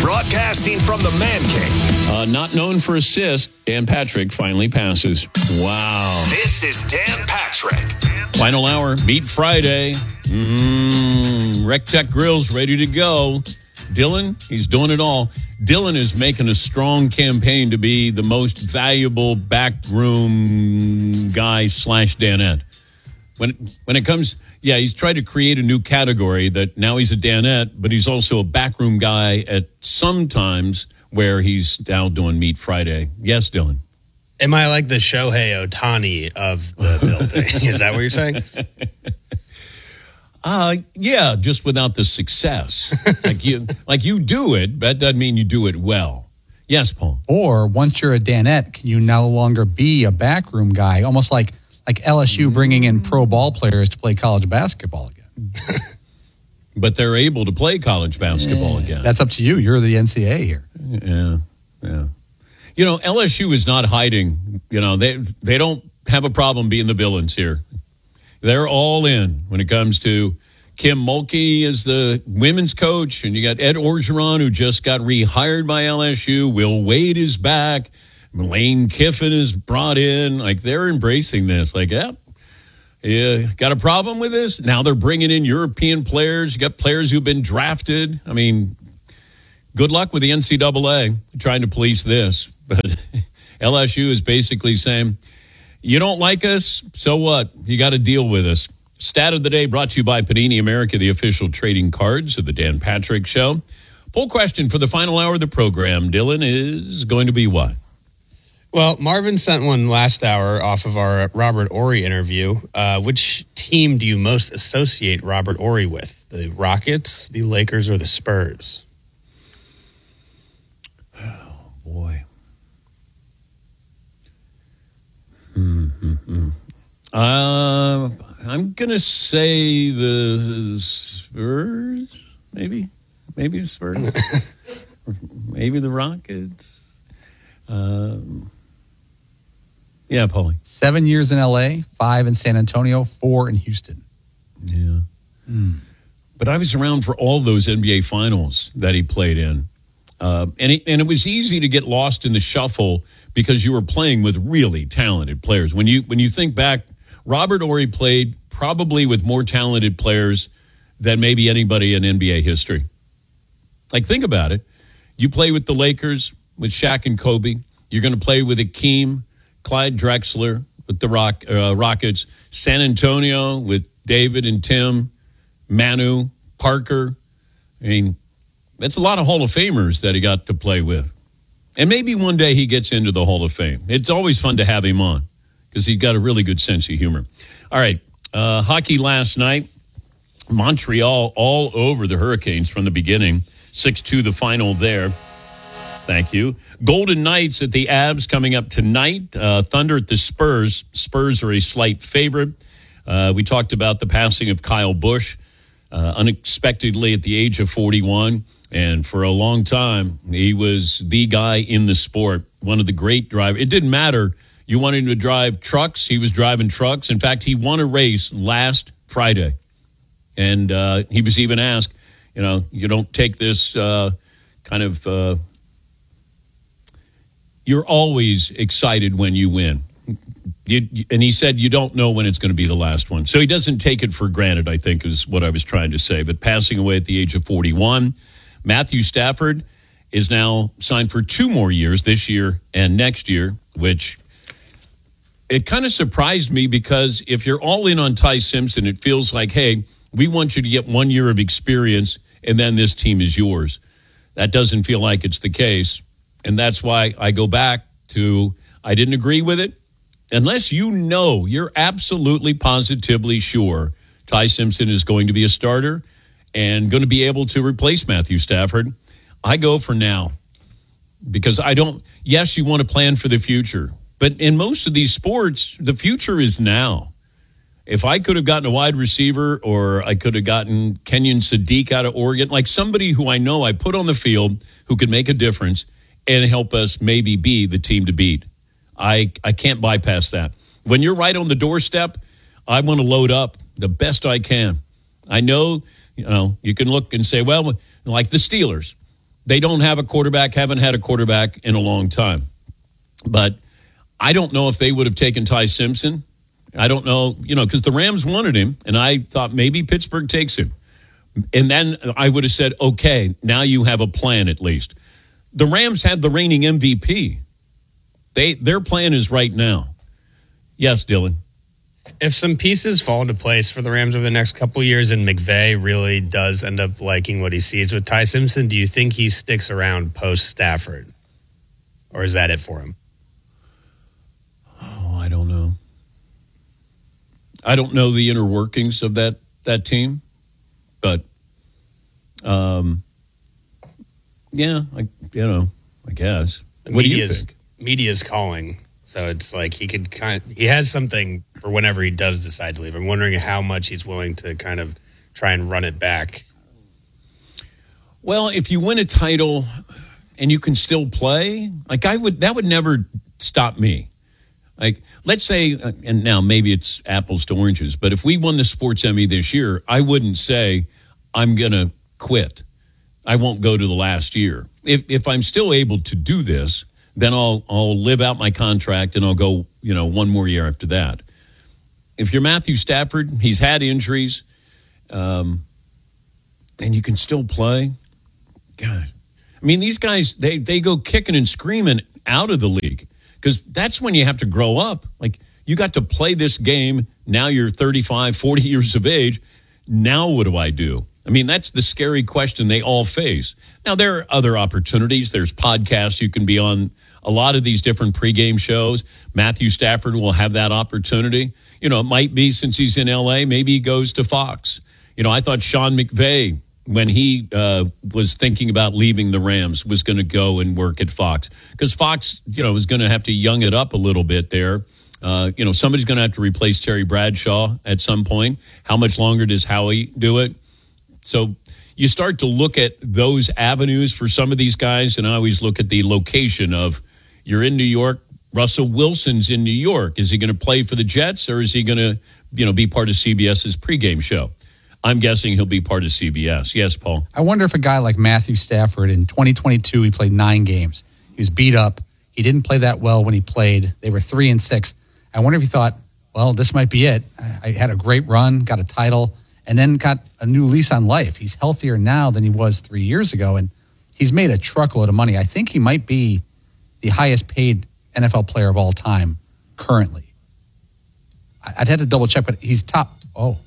Broadcasting from the Man Cave. Not known for assists, Dan Patrick finally passes. Wow. This is Dan Patrick. Final hour, Meat Friday. Rec Tech Grill's ready to go. Dylan, he's doing it all. Dylan is making a strong campaign to be the most valuable backroom guy / Danette. When it comes, he's tried to create a new category that now he's a Danette, but he's also a backroom guy at sometimes where he's now doing Meat Friday. Yes, Dylan. Am I like the Shohei Ohtani of the building? Is that what you're saying? Yeah, just without the success. like you do it, but that doesn't mean you do it well. Yes, Paul. Or once you're a Danette, can you no longer be a backroom guy? Almost like LSU bringing in pro ball players to play college basketball again. But they're able to play college basketball again. That's up to you. You're the NCAA here. Yeah. LSU is not hiding. They don't have a problem being the villains here. They're all in when it comes to Kim Mulkey as the women's coach, and you got Ed Orgeron, who just got rehired by LSU. Will Wade is back. Lane Kiffin is brought in. They're embracing this. Yeah, got a problem with this? Now they're bringing in European players. You got players who've been drafted. I mean, good luck with the NCAA trying to police this. But LSU is basically saying, you don't like us, so what? You got to deal with us. Stat of the day brought to you by Panini America, the official trading cards of the Dan Patrick Show. Poll question for the final hour of the program, Dylan, is going to be what? Well, Marvin sent one last hour off of our Robert Horry interview. Which team do you most associate Robert Horry with? The Rockets, the Lakers, or the Spurs? Oh, boy. I'm going to say the Spurs, maybe the Spurs, or maybe the Rockets. Yeah, Paulie. 7 years in L.A., 5 in San Antonio, 4 in Houston. Yeah. But I was around for all those NBA finals that he played in. And it was easy to get lost in the shuffle because you were playing with really talented players. When you think back, Robert Horry played probably with more talented players than maybe anybody in NBA history. Think about it. You play with the Lakers, with Shaq and Kobe. You're going to play with Akeem, Clyde Drexler with the Rockets, San Antonio with David and Tim, Manu, Parker. I mean, that's a lot of Hall of Famers that he got to play with. And maybe one day he gets into the Hall of Fame. It's always fun to have him on because he's got a really good sense of humor. All right, hockey last night. Montreal all over the Hurricanes from the beginning. 6-2 the final there. Thank you. Golden Knights at the Avs coming up tonight. Thunder at the Spurs. Spurs are a slight favorite. We talked about the passing of Kyle Busch unexpectedly at the age of 41. And for a long time, he was the guy in the sport, one of the great drivers. It didn't matter. You wanted him to drive trucks. He was driving trucks. In fact, he won a race last Friday. And he was even asked, you don't take this you're always excited when you win. And he said you don't know when it's going to be the last one. So he doesn't take it for granted, I think, is what I was trying to say. But passing away at the age of 41, Matthew Stafford is now signed for 2 more years, this year and next year, which it kind of surprised me because if you're all in on Ty Simpson, it feels like, hey, we want you to get 1 year of experience and then this team is yours. That doesn't feel like it's the case. And that's why I go back to I didn't agree with it. Unless you're absolutely positively sure Ty Simpson is going to be a starter and going to be able to replace Matthew Stafford, I go for now. Because yes, you want to plan for the future. But in most of these sports, the future is now. If I could have gotten a wide receiver or I could have gotten Kenyon Sadiq out of Oregon, like somebody who I know I put on the field who could make a difference and help us maybe be the team to beat. I can't bypass that. When you're right on the doorstep, I want to load up the best I can. I know, you can look and say, well, like the Steelers. They don't have a quarterback, haven't had a quarterback in a long time. But I don't know if they would have taken Ty Simpson. I don't know, because the Rams wanted him, and I thought maybe Pittsburgh takes him. And then I would have said, okay, now you have a plan at least. The Rams have the reigning MVP. Their plan is right now. Yes, Dylan. If some pieces fall into place for the Rams over the next couple of years and McVay really does end up liking what he sees with Ty Simpson, do you think he sticks around post-Stafford? Or is that it for him? Oh, I don't know. I don't know the inner workings of that team. But, yeah, I guess. What do you think? Media's calling, so it's like he has something for whenever he does decide to leave. I'm wondering how much he's willing to kind of try and run it back. Well, if you win a title and you can still play, that would never stop me. Like, let's say, and now maybe it's apples to oranges, but if we won the Sports Emmy this year, I wouldn't say I'm going to quit. I won't go to the last year. If I'm still able to do this, then I'll live out my contract and I'll go, one more year after that. If you're Matthew Stafford, he's had injuries, and you can still play. God, I mean, these guys, they go kicking and screaming out of the league. Because that's when you have to grow up. Like, you got to play this game. Now you're 35, 40 years of age. Now what do I do? I mean, that's the scary question they all face. Now, there are other opportunities. There's podcasts. You can be on a lot of these different pregame shows. Matthew Stafford will have that opportunity. It might be since he's in L.A., maybe he goes to Fox. I thought Sean McVay, when he was thinking about leaving the Rams, was going to go and work at Fox. Because Fox, was going to have to young it up a little bit there. Somebody's going to have to replace Terry Bradshaw at some point. How much longer does Howie do it? So you start to look at those avenues for some of these guys, and I always look at the location of, you're in New York, Russell Wilson's in New York. Is he going to play for the Jets, or is he going to, be part of CBS's pregame show? I'm guessing he'll be part of CBS. Yes, Paul? I wonder if a guy like Matthew Stafford in 2022, he played 9 games. He was beat up. He didn't play that well when he played. They were 3-6. I wonder if he thought, well, this might be it. I had a great run, got a title, and then got a new lease on life. He's healthier now than he was 3 years ago, and he's made a truckload of money. I think he might be the highest paid NFL player of all time currently. I'd have to double check, but he's top. Oh.